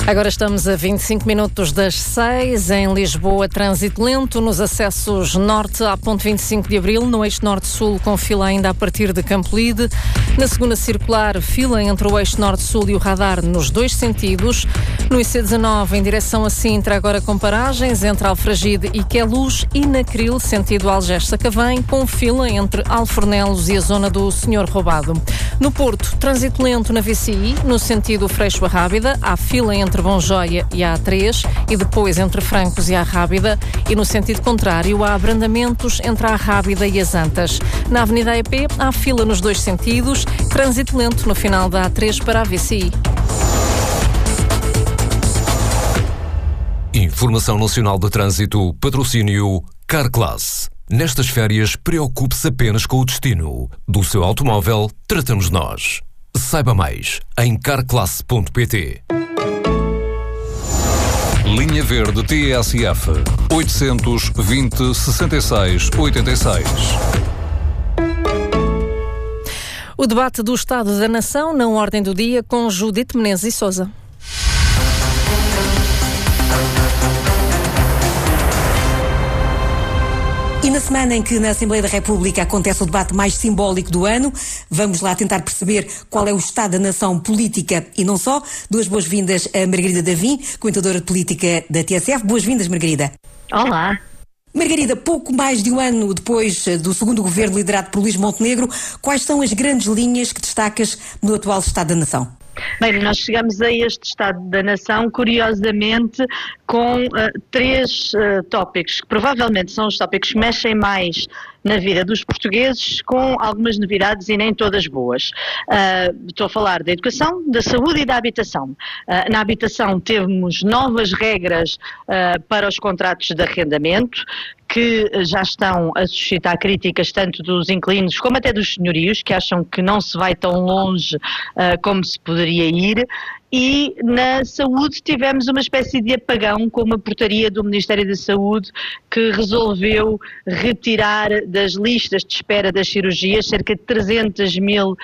Agora estamos a 25 minutos das 6, em Lisboa, trânsito lento nos acessos norte à ponte 25 de Abril, no eixo norte-sul com fila ainda a partir de Campolide. Na segunda circular, fila entre o eixo norte-sul e o radar nos dois sentidos. No IC19 em direção a Sintra, agora com paragens entre Alfragide e Queluz, e na Cril, sentido Algés-Sacavém, com fila entre Alfornelos e a zona do Senhor Roubado. No Porto, trânsito lento na VCI, no sentido Freixo-Rábida, há fila entre Bom Joia e a A3 e depois entre Francos e a Rábida, e no sentido contrário há abrandamentos entre a Rábida e as Antas. Na Avenida EP há fila nos dois sentidos, trânsito lento no final da A3 para a VCI. Informação Nacional de Trânsito, patrocínio Carclass. Nestas férias, preocupe-se apenas com o destino. Do seu automóvel, tratamos nós. Saiba mais em carclass.pt. Linha Verde TSF 820-66-86. O debate do Estado da Nação na ordem do dia com Judite Menezes e Sousa. E na semana em que na Assembleia da República acontece o debate mais simbólico do ano, vamos lá tentar perceber qual é o estado da nação política e não só. Duas boas-vindas a Margarida Davim, comentadora de política da TSF. Boas-vindas, Margarida. Olá. Margarida, pouco mais de um ano depois do segundo governo liderado por Luís Montenegro, quais são as grandes linhas que destacas no atual estado da nação? Bem, nós chegamos a este Estado da Nação, curiosamente, com três tópicos, que provavelmente são os tópicos que mexem mais na vida dos portugueses, com algumas novidades e nem todas boas. Estou a falar da educação, da saúde e da habitação. Na habitação temos novas regras para os contratos de arrendamento, que já estão a suscitar críticas tanto dos inquilinos como até dos senhorios, que acham que não se vai tão longe como se poderia ir. E na saúde tivemos uma espécie de apagão com uma portaria do Ministério da Saúde que resolveu retirar das listas de espera das cirurgias cerca de 300 mil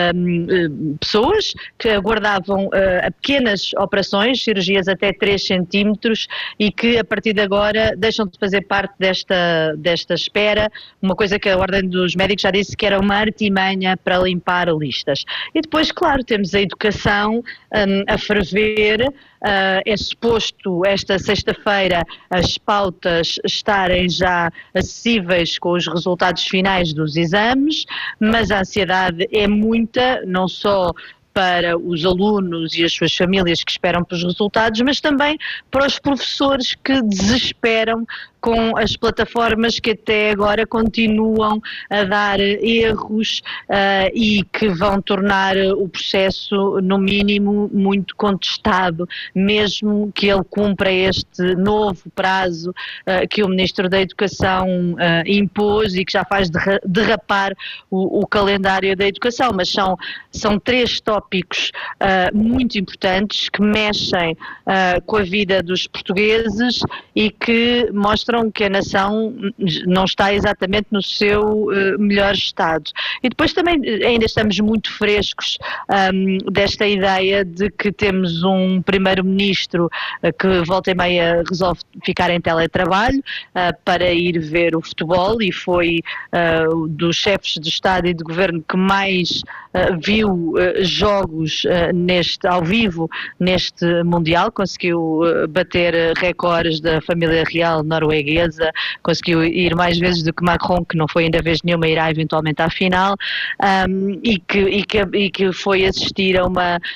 pessoas que aguardavam pequenas operações, cirurgias até 3 centímetros, e que a partir de agora deixam de fazer parte desta espera, uma coisa que a Ordem dos Médicos já disse que era uma artimanha para limpar listas. E depois, claro, temos a educação a ferver. É suposto esta sexta-feira as pautas estarem já acessíveis com os resultados finais dos exames, mas a ansiedade é muita, não só para os alunos e as suas famílias que esperam pelos resultados, mas também para os professores que desesperam com as plataformas que até agora continuam a dar erros e que vão tornar o processo, no mínimo, muito contestado, mesmo que ele cumpra este novo prazo que o Ministro da Educação impôs e que já faz derrapar o calendário da educação. Mas são três tópicos muito importantes que mexem com a vida dos portugueses e que mostram que a nação não está exatamente no seu melhor estado. E depois também ainda estamos muito frescos desta ideia de que temos um primeiro-ministro que volta e meia resolve ficar em teletrabalho para ir ver o futebol, e foi dos chefes de Estado e de Governo que mais viu jogos ao vivo neste Mundial. Conseguiu bater recordes da família real norueguesa, conseguiu ir mais vezes do que Macron, que não foi ainda vez nenhuma, irá eventualmente à final, e que foi assistir a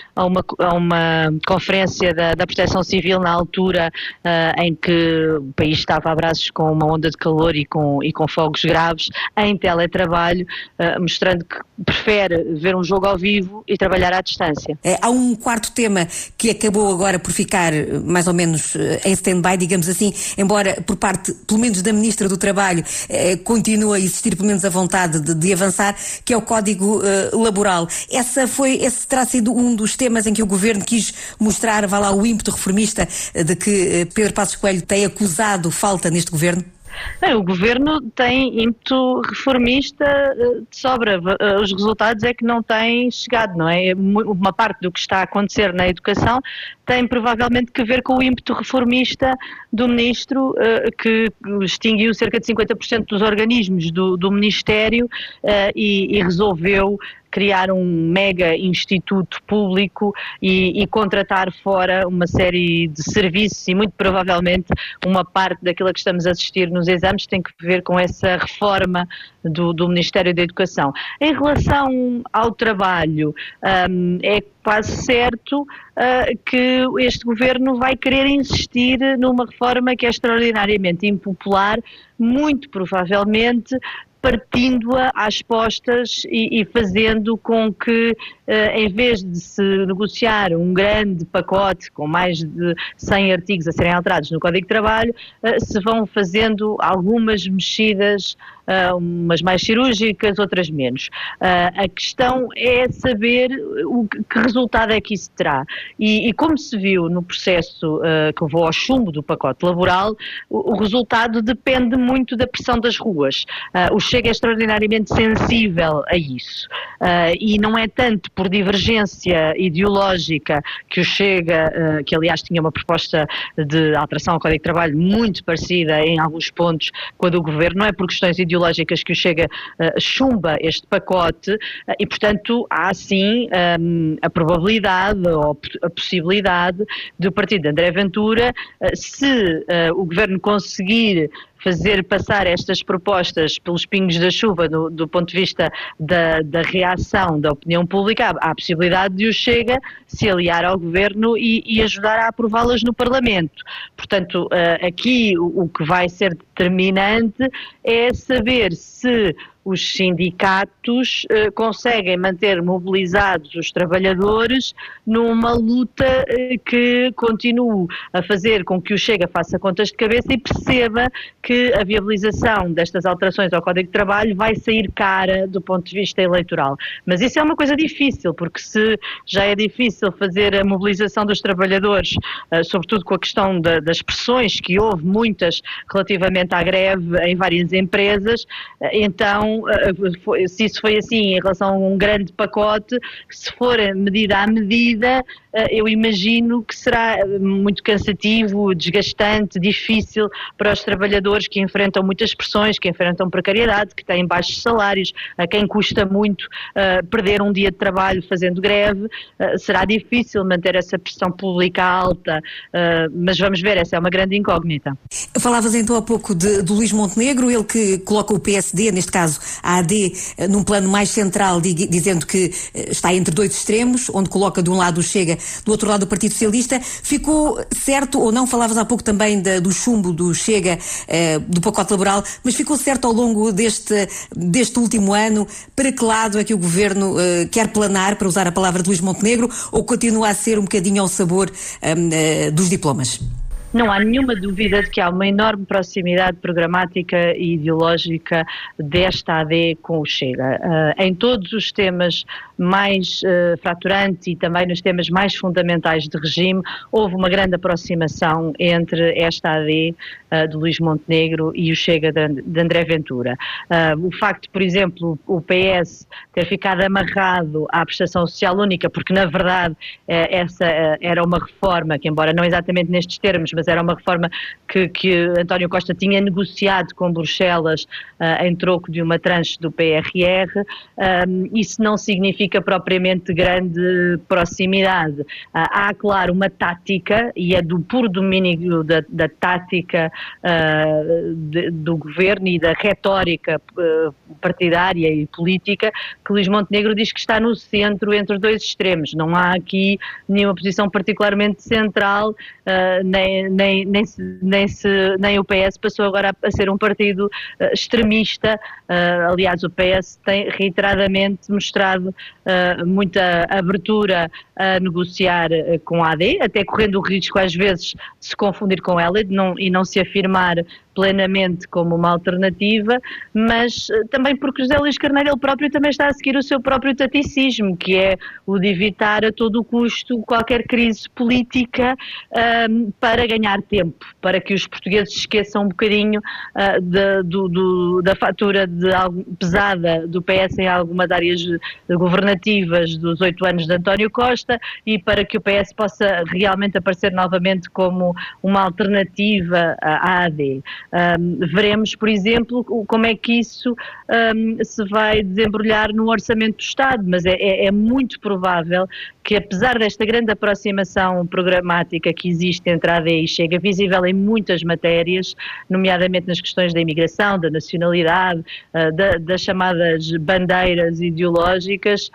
uma conferência da Proteção Civil na altura em que o país estava a braços com uma onda de calor e com fogos graves, em teletrabalho, mostrando que prefere ver um jogo ao vivo e trabalhar à distância. Há um quarto tema que acabou agora por ficar mais ou menos em stand-by, digamos assim, embora por parte, pelo menos da Ministra do Trabalho, continua a existir pelo menos a vontade de avançar, que é o Código Laboral. Esse terá sido um dos temas em que o Governo quis mostrar, vá lá, o ímpeto reformista de que Pedro Passos Coelho tem acusado falta neste Governo? O Governo tem ímpeto reformista de sobra. Os resultados é que não têm chegado, não é? Uma parte do que está a acontecer na educação tem provavelmente que ver com o ímpeto reformista do Ministro, que extinguiu cerca de 50% dos organismos do Ministério e resolveu criar um mega instituto público e contratar fora uma série de serviços, e muito provavelmente uma parte daquilo a que estamos a assistir nos exames tem que ver com essa reforma do Ministério da Educação. Em relação ao trabalho, é quase certo que este governo vai querer insistir numa reforma que é extraordinariamente impopular, muito provavelmente partindo-a às postas e fazendo com que, em vez de se negociar um grande pacote com mais de 100 artigos a serem alterados no Código de Trabalho, se vão fazendo algumas mexidas, umas mais cirúrgicas, outras menos. A questão é saber que resultado é que isso terá. E como se viu no processo que levou ao chumbo do pacote laboral, o resultado depende muito da pressão das ruas. O Chega é extraordinariamente sensível a isso. E não é tanto por divergência ideológica que o Chega, que aliás tinha uma proposta de alteração ao Código de Trabalho muito parecida em alguns pontos com a do Governo, não é por questões ideológicas que o Chega chumba este pacote e, portanto, há sim a probabilidade ou a possibilidade do partido de André Ventura, se o Governo conseguir fazer passar estas propostas pelos pingos da chuva do ponto de vista da reação da opinião pública, há a possibilidade de o Chega se aliar ao Governo e ajudar a aprová-las no Parlamento. Portanto, aqui o que vai ser determinante é saber se os sindicatos conseguem manter mobilizados os trabalhadores numa luta que continue a fazer com que o Chega faça contas de cabeça e perceba que a viabilização destas alterações ao Código de Trabalho vai sair cara do ponto de vista eleitoral. Mas isso é uma coisa difícil, porque se já é difícil fazer a mobilização dos trabalhadores, sobretudo com a questão das pressões, que houve muitas relativamente à greve em várias empresas, então se isso foi assim em relação a um grande pacote, se for medida a medida, eu imagino que será muito cansativo, desgastante, difícil para os trabalhadores que enfrentam muitas pressões, que enfrentam precariedade, que têm baixos salários, a quem custa muito perder um dia de trabalho fazendo greve. Será difícil manter essa pressão pública alta, mas vamos ver, essa é uma grande incógnita. Falavas então há pouco do Luís Montenegro, ele que coloca o PSD, neste caso a AD, num plano mais central, dizendo que está entre dois extremos, onde coloca de um lado o Chega, do outro lado o Partido Socialista. Ficou certo ou não? Falavas há pouco também do chumbo do Chega, do pacote laboral, mas ficou certo ao longo deste último ano para que lado é que o Governo quer planar, para usar a palavra de Luís Montenegro, ou continua a ser um bocadinho ao sabor dos diplomas? Não há nenhuma dúvida de que há uma enorme proximidade programática e ideológica desta AD com o Chega. Em todos os temas mais fraturantes e também nos temas mais fundamentais de regime, houve uma grande aproximação entre esta AD de Luís Montenegro e o Chega de André Ventura. O facto, por exemplo, o PS ter ficado amarrado à prestação social única, porque na verdade essa era uma reforma que, embora não exatamente nestes termos, mas era uma reforma que António Costa tinha negociado com Bruxelas em troco de uma tranche do PRR, isso não significa propriamente grande proximidade. Há, claro, uma tática, e é do puro domínio da tática do governo e da retórica partidária e política, que Luís Montenegro diz que está no centro entre os dois extremos. Não há aqui nenhuma posição particularmente central, nem o PS passou agora a ser um partido extremista. Aliás, o PS tem reiteradamente mostrado muita abertura a negociar com a AD, até correndo o risco às vezes de se confundir com ela e não se afirmar plenamente como uma alternativa, mas também porque José Luís Carneiro ele próprio também está a seguir o seu próprio taticismo, que é o de evitar a todo o custo qualquer crise política para ganhar tempo, para que os portugueses esqueçam um bocadinho da fatura pesada do PS em algumas áreas governativas dos 8 anos de António Costa, e para que o PS possa realmente aparecer novamente como uma alternativa à AD. Veremos, por exemplo, como é que isso se vai desembrulhar no orçamento do Estado, mas é muito provável que, apesar desta grande aproximação programática que existe entre a AD e Chega, visível em muitas matérias, nomeadamente nas questões da imigração, da nacionalidade, das chamadas bandeiras ideológicas,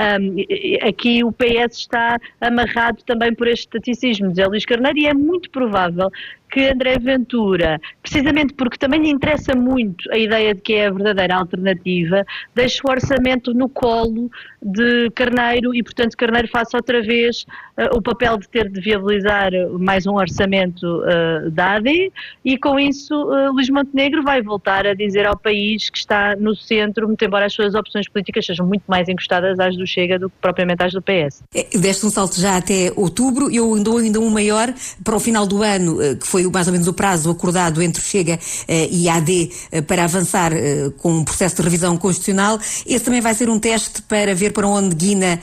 aqui o PS está amarrado também por este taticismo de José Luís Carneiro, e é muito provável que André Ventura, precisamente porque também lhe interessa muito a ideia de que é a verdadeira alternativa, deixe o orçamento no colo de Carneiro e, portanto, Carneiro faça outra vez o papel de ter de viabilizar mais um orçamento da AD, e com isso Luís Montenegro vai voltar a dizer ao país que está no centro, muito embora as suas opções políticas sejam muito mais encostadas às do Chega do que propriamente às do PS. Deste um salto já até outubro, eu dou ainda um maior para o final do ano, que foi mais ou menos o prazo acordado entre o Chega e a AD para avançar com um processo de revisão constitucional. Esse também vai ser um teste para ver para onde guina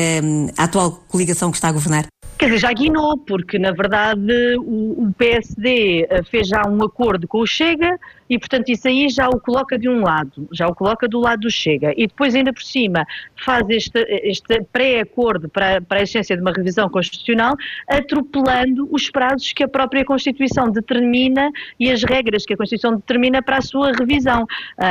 a atual coligação que está a governar? Quer dizer, já guinou, porque na verdade o PSD fez já um acordo com o Chega e, portanto, isso aí já o coloca de um lado, já o coloca do lado do Chega, e depois ainda por cima faz este pré-acordo para a essência de uma revisão constitucional, atropelando os prazos que a própria Constituição determina e as regras que a Constituição determina para a sua revisão.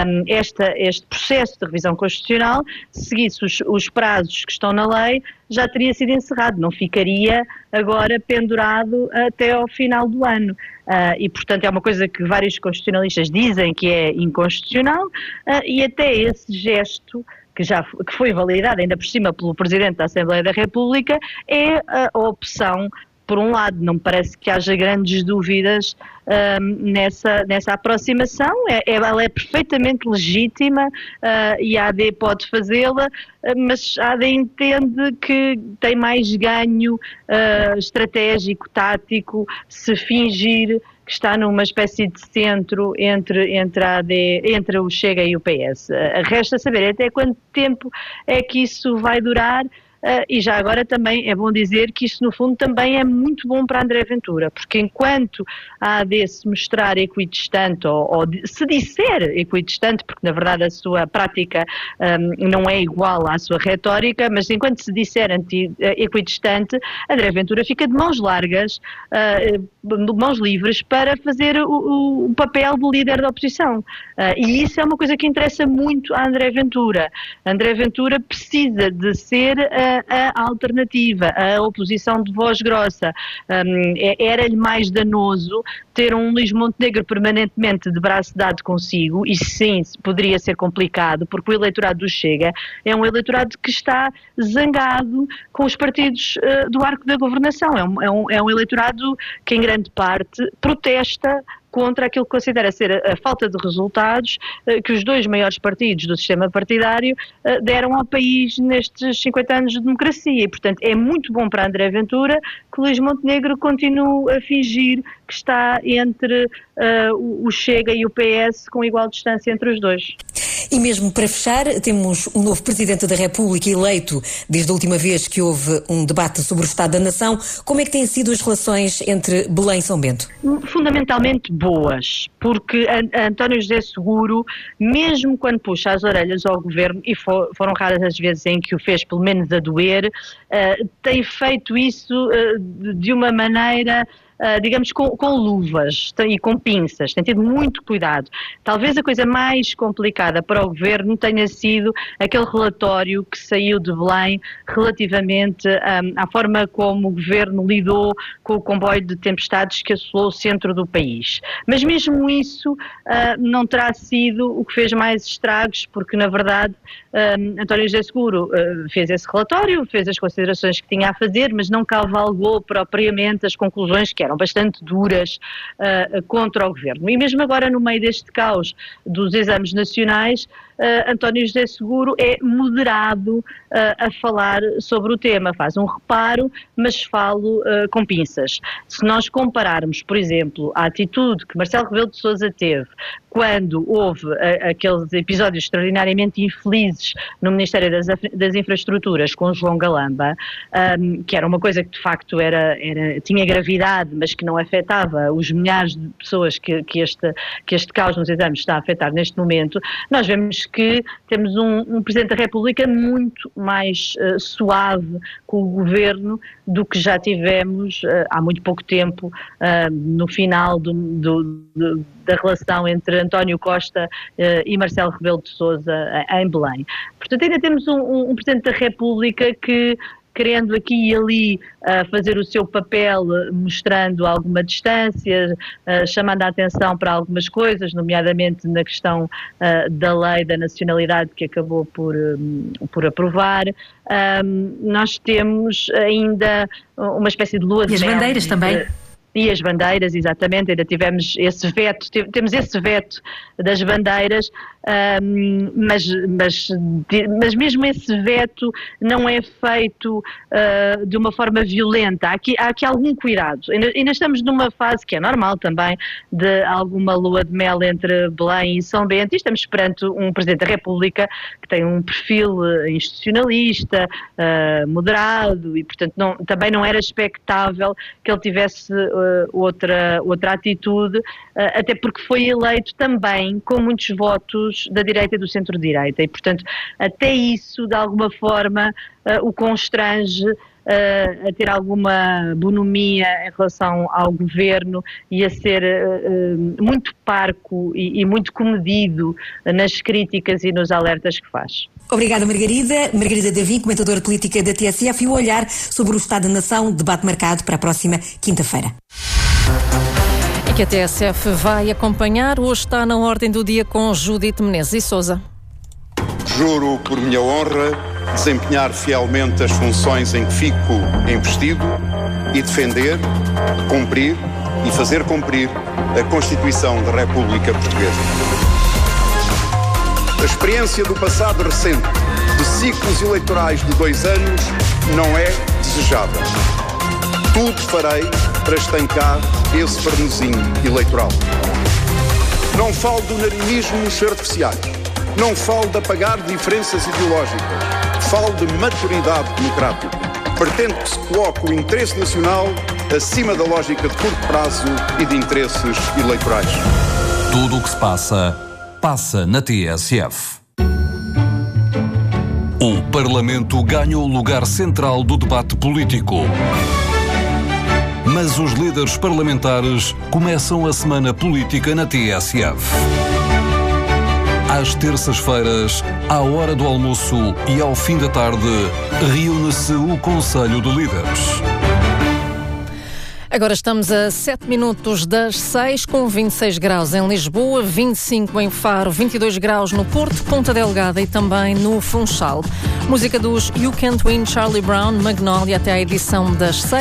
Este processo de revisão constitucional, se seguisse os prazos que estão na lei, já teria sido encerrado, não ficaria agora pendurado até ao final do ano. E, portanto, é uma coisa que vários constitucionalistas dizem que é inconstitucional, e até esse gesto, que foi validado ainda por cima pelo Presidente da Assembleia da República, é a opção. Por um lado, não me parece que haja grandes dúvidas nessa aproximação, ela é perfeitamente legítima, e a AD pode fazê-la, mas a AD entende que tem mais ganho estratégico, tático, se fingir que está numa espécie de centro entre a AD, entre o Chega e o PS. Resta saber até quanto tempo é que isso vai durar. E já agora também é bom dizer que isso no fundo também é muito bom para André Ventura, porque enquanto a AD se mostrar equidistante ou se disser equidistante, porque na verdade a sua prática não é igual à sua retórica, mas enquanto se disser equidistante, André Ventura fica de mãos largas, de mãos livres para fazer o papel de líder da oposição. E isso é uma coisa que interessa muito a André Ventura. André Ventura precisa de ser a alternativa, a oposição de voz grossa. Era-lhe mais danoso ter um Luís Montenegro permanentemente de braço dado consigo, e sim, poderia ser complicado, porque o eleitorado do Chega é um eleitorado que está zangado com os partidos do arco da governação. É um eleitorado que em grande parte protesta contra aquilo que considera ser a falta de resultados que os dois maiores partidos do sistema partidário deram ao país nestes 50 anos de democracia. E, portanto, é muito bom para André Ventura que Luís Montenegro continue a fingir que está entre o Chega e o PS com igual distância entre os dois. E mesmo para fechar, temos um novo Presidente da República eleito desde a última vez que houve um debate sobre o Estado da Nação. Como é que têm sido as relações entre Belém e São Bento? Fundamentalmente boas, porque António José Seguro, mesmo quando puxa as orelhas ao governo, e foram raras as vezes em que o fez pelo menos a doer, tem feito isso de uma maneira, digamos, com luvas e com pinças, tem tido muito cuidado. Talvez a coisa mais complicada para o governo tenha sido aquele relatório que saiu de Belém relativamente à forma como o governo lidou com o comboio de tempestades que assolou o centro do país. Mas mesmo isso não terá sido o que fez mais estragos, porque na verdade António José Seguro fez esse relatório, fez as considerações que tinha a fazer, mas não cavalgou propriamente as conclusões que eram eram bastante duras contra o governo. E mesmo agora, no meio deste caos dos exames nacionais, António José Seguro é moderado a falar sobre o tema, faz um reparo, mas falo com pinças. Se nós compararmos, por exemplo, a atitude que Marcelo Rebelo de Sousa teve quando houve aqueles episódios extraordinariamente infelizes no Ministério das Infraestruturas com João Galamba, que era uma coisa que de facto tinha gravidade, mas que não afetava os milhares de pessoas que este caos nos exames está a afetar neste momento, nós vemos que temos um Presidente da República muito mais suave com o Governo do que já tivemos há muito pouco tempo, no final da relação entre António Costa e Marcelo Rebelo de Sousa em Belém. Portanto, ainda temos um Presidente da República que, querendo aqui e ali fazer o seu papel, mostrando alguma distância, chamando a atenção para algumas coisas, nomeadamente na questão da lei da nacionalidade que acabou por aprovar, nós temos ainda uma espécie de lua de mel. E as bandeiras também. E as bandeiras, exatamente, ainda tivemos esse veto, temos esse veto das bandeiras, mas mesmo esse veto não é feito de uma forma violenta. Há aqui algum cuidado. Ainda estamos numa fase que é normal também, de alguma lua de mel entre Belém e São Bento, e estamos perante um Presidente da República que tem um perfil institucionalista, moderado, e portanto também não era expectável que ele tivesse outra atitude, até porque foi eleito também com muitos votos da direita e do centro-direita, e portanto até isso de alguma forma o constrange a ter alguma bonomia em relação ao governo e a ser muito parco e muito comedido nas críticas e nos alertas que faz. Obrigada, Margarida. Margarida Davim, comentadora política da TSF, e o olhar sobre o Estado da Nação, debate marcado para a próxima quinta-feira. E que a TSF vai acompanhar. Hoje está na ordem do dia com Judite Menezes e Sousa. Juro por minha honra desempenhar fielmente as funções em que fico investido e defender, cumprir e fazer cumprir a Constituição da República Portuguesa. A experiência do passado recente de ciclos eleitorais de 2 anos não é desejável. Tudo farei para estancar esse vernizinho eleitoral. Não falo de unanimismos artificiais. Não falo de apagar diferenças ideológicas. Falo de maturidade democrática. Pretendo que se coloque o interesse nacional acima da lógica de curto prazo e de interesses eleitorais. Tudo o que se passa na TSF. O Parlamento ganha o lugar central do debate político. Mas os líderes parlamentares começam a semana política na TSF. Às terças-feiras, à hora do almoço e ao fim da tarde, reúne-se o Conselho de Líderes. Agora estamos a 7 minutos das 6, com 26 graus em Lisboa, 25 em Faro, 22 graus no Porto, Ponta Delgada e também no Funchal. Música dos You Can't Win, Charlie Brown, Magnolia, até à edição das 6.